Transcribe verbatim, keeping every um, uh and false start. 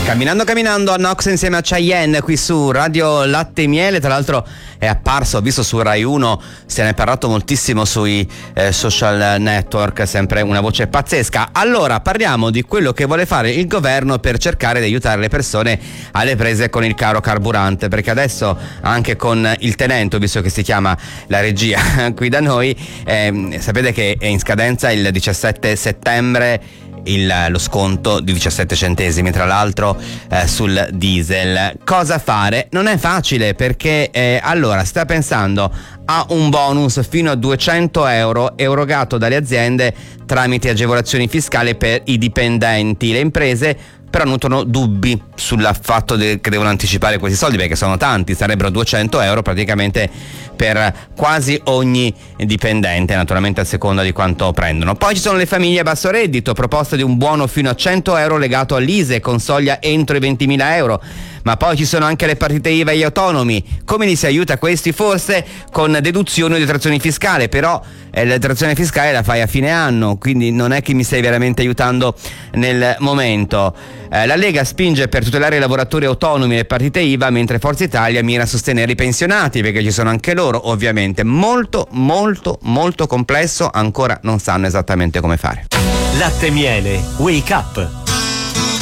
Camminando camminando a Nox insieme a Cheyenne qui su Radio Latte e Miele. Tra l'altro è apparso, ho visto su Rai uno, se ne è parlato moltissimo sui eh, social network, sempre una voce pazzesca. Allora parliamo di quello che vuole fare il governo per cercare di aiutare le persone alle prese con il caro carburante, perché adesso anche con il Tenento, visto che si chiama la regia qui da noi, eh, sapete che è in scadenza il diciassette settembre Il, lo sconto di diciassette centesimi, tra l'altro eh, sul diesel. Cosa fare? Non è facile, perché eh, allora sta pensando a un bonus fino a duecento euro erogato dalle aziende tramite agevolazioni fiscali per i dipendenti. Le imprese però nutrono dubbi sul fatto de- che devono anticipare questi soldi, perché sono tanti, sarebbero duecento euro praticamente per quasi ogni dipendente, naturalmente a seconda di quanto prendono. Poi ci sono le famiglie a basso reddito, proposta di un buono fino a cento euro legato all'I S E con soglia entro i ventimila euro. Ma poi ci sono anche le partite I V A e gli autonomi. Come li si aiuta questi? Forse con deduzioni o detrazioni fiscali, però eh, la detrazione fiscale la fai a fine anno, quindi non è che mi stai veramente aiutando nel momento. Eh, la Lega spinge per tutelare i lavoratori autonomi e le partite I V A, mentre Forza Italia mira a sostenere i pensionati, perché ci sono anche loro, ovviamente. Molto, molto, molto complesso, ancora non sanno esattamente come fare. Latte e Miele, Wake Up.